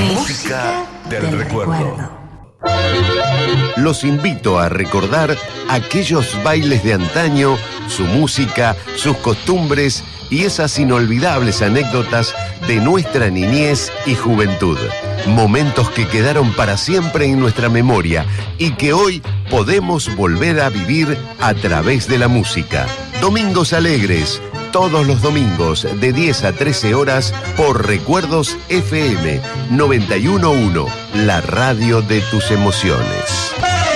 Música del recuerdo. Los invito a recordar aquellos bailes de antaño, su música, sus costumbres y esas inolvidables anécdotas de nuestra niñez y juventud. Momentos que quedaron para siempre en nuestra memoria y que hoy podemos volver a vivir a través de la música. Domingos Alegres, todos los domingos de 10 a 13 horas por Recuerdos FM 91.1, la radio de tus emociones.